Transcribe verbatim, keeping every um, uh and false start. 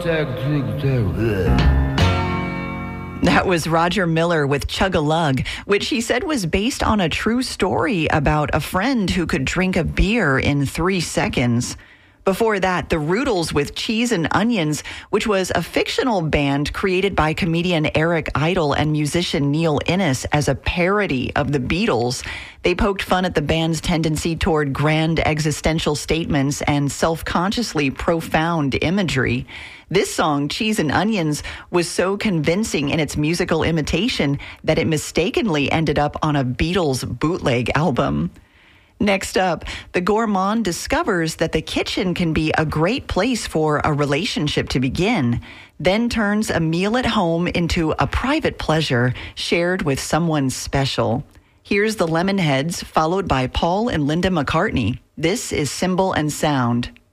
That was Roger Miller with Chug-a-Lug, which he said was based on a true story about a friend who could drink a beer in three seconds. Before that, the Rudels with Cheese and Onions, which was a fictional band created by comedian Eric Idle and musician Neil Innes as a parody of the Beatles. They poked fun at the band's tendency toward grand existential statements and self-consciously profound imagery. This song, Cheese and Onions, was so convincing in its musical imitation that it mistakenly ended up on a Beatles bootleg album. Next up, the gourmand discovers that the kitchen can be a great place for a relationship to begin, then turns a meal at home into a private pleasure shared with someone special. Here's the Lemonheads, followed by Paul and Linda McCartney. This is Symbol and Sound.